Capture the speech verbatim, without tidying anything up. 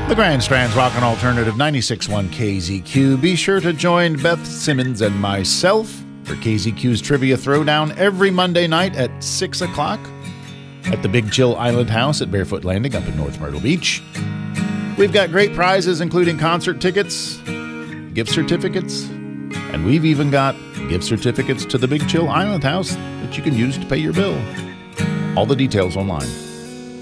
The Grand Strand's Rockin' Alternative ninety-six point one K Z Q. Be sure to join Beth Simmons and myself for K Z Q's Trivia Throwdown every Monday night at six o'clock at the Big Chill Island House at Barefoot Landing up in North Myrtle Beach. We've got great prizes, including concert tickets, gift certificates, and we've even got gift certificates to the Big Chill Island House that you can use to pay your bill. All the details online.